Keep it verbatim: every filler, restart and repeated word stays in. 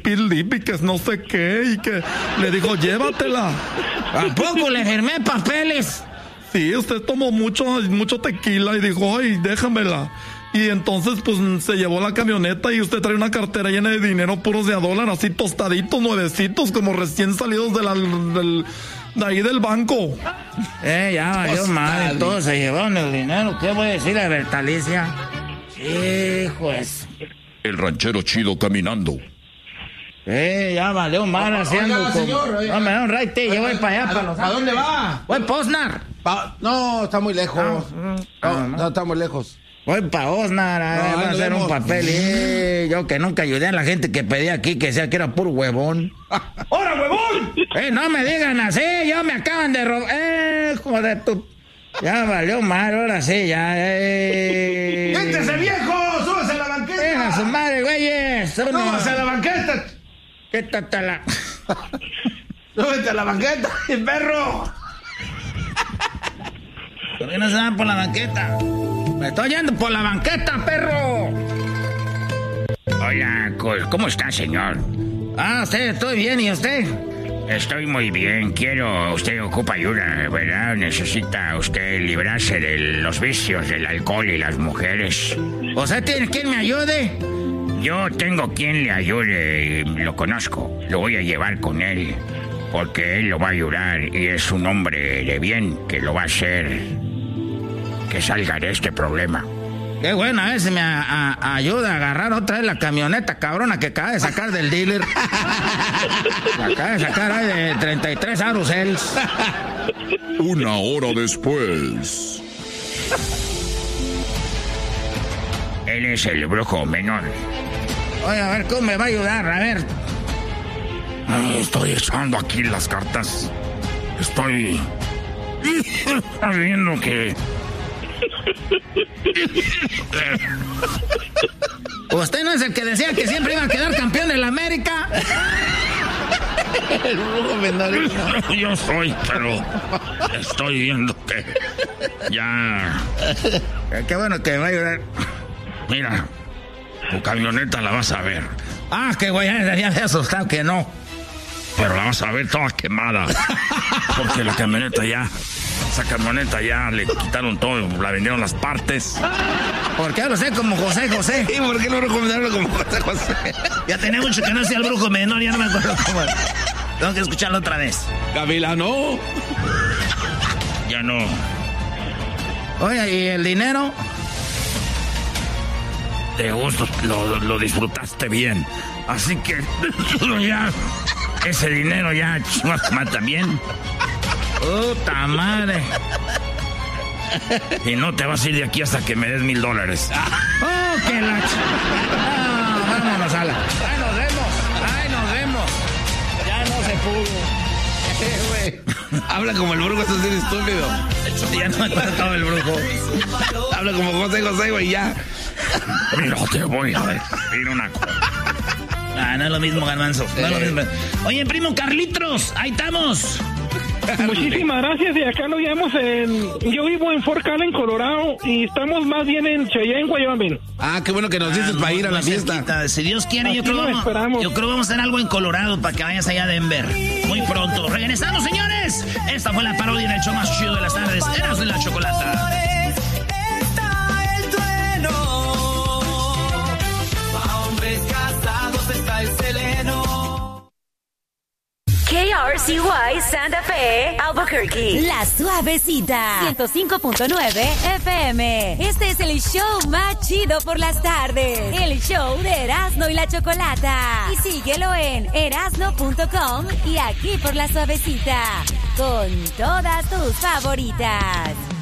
lipi, lipi, que no sé qué, y que le dijo, llévatela. ¿A poco le firmé papeles? Sí, usted tomó mucho, mucho tequila y dijo, ay, déjamela. Y entonces, pues, se llevó la camioneta y usted trae una cartera llena de dinero puros de a dólar, así tostaditos, nuevecitos, como recién salidos de, la, del, de ahí del banco. Eh, ya valió madre, todos se llevaron el dinero. ¿Qué voy a decirle a Bertalicia? Hijos. El ranchero chido caminando. Eh, ya valió madre haciendo Oiga, como... señor, oiga. No, me da un raite, yo voy para allá, ¿A, para los... ¿A dónde va? Voy para Osnar. Pa- no, está muy lejos. No, No, no, está muy lejos. Voy para Osnar a, No, a ahí nos hacer un vemos. papel. Eh, yo que nunca ayudé a la gente que pedía aquí, que decía que era puro huevón. ¡Hora, huevón! Eh, no me digan así, yo me acaban de robar. Eh, joder, tu... Ya valió mal, ahora sí, ya. Eh. ¡Quítese, viejo! ¡Súbase a la banqueta! Deja su madre, güeyes. ¡Súbase a la banqueta! Quítatela. ¡Súbete a la banqueta, perro! ¿Por qué no se van por la banqueta? Me estoy yendo por la banqueta, perro. Hola, ¿cómo está, señor? Ah, usted, estoy bien, ¿y usted? Estoy muy bien. Quiero... Usted ocupa ayuda, ¿verdad? Necesita usted librarse de los vicios del alcohol y las mujeres. ¿Usted tiene quien me ayude? Yo tengo quien le ayude. Lo conozco. Lo voy a llevar con él. Porque él lo va a ayudar. Y es un hombre de bien que lo va a hacer... que salga de este problema. Qué bueno, a ver si me a, a, ayuda a agarrar otra vez la camioneta cabrona que acaba de sacar del dealer. La acaba de sacar ahí de treinta y tres Arusels. Una hora después. Él es el brujo menor. Oye, a ver, ¿cómo me va a ayudar? A ver. Ay, estoy echando aquí las cartas. Estoy... viendo que... ¿Usted no es el que decía que siempre iba a quedar campeón en la América? El brujo menor. Yo soy, pero estoy viendo que ya... Qué bueno que me va a ayudar. Mira, tu camioneta la vas a ver, Ah, qué güey, ya me había asustado que no. pero la vas a ver toda quemada. Porque la camioneta ya... Esa camioneta ya le quitaron todo, la vendieron las partes. ¿Por qué lo sé como José José? ¿Y por qué no recomendarlo como José José? Ya tenía mucho que no hacía el brujo menor, ya no me acuerdo cómo. Tengo que escucharlo otra vez. Camila, no. Ya no. Oye, ¿y el dinero? De gusto lo, lo disfrutaste bien. Así que ya... Ese dinero ya chingas también. Puta madre. Y no te vas a ir de aquí hasta que me des mil dólares. Oh, que la ch... Ah, vámonos a la... Ahí nos vemos, ahí nos vemos. Ya no se pudo. Eh, güey. Habla como el brujo, estás bien estúpido. Ya no me acuerdo todo el brujo. Habla como José José, güey, ya. Mira, te voy a decir una cosa. Ah, no es lo mismo, Garbanzo. No es lo mismo. Oye, primo Carlitos, ahí estamos. Muchísimas gracias, y acá lo llevamos en... Yo vivo en Fort Allen, Colorado, y estamos más bien en Cheyenne, Wyoming. Ah, qué bueno que nos dices Ah, para ir a la muy fiesta. cerquita. Si Dios quiere, yo Aquí creo, lo vamos, esperamos. yo creo vamos a hacer algo en Colorado para que vayas allá a Denver. Muy pronto. Regresamos, señores. Esta fue la parodia del show más chido de las tardes. Eras de la Chocolata. Está el trueno. A hombres casados está el seleno. K R C Y Santa Fe, Albuquerque. La Suavecita. ciento cinco punto nueve F M. Este es el show más chido por las tardes. El show de Erasmo y la Chocolata. Y síguelo en erasmo punto com y aquí por La Suavecita. Con todas tus favoritas.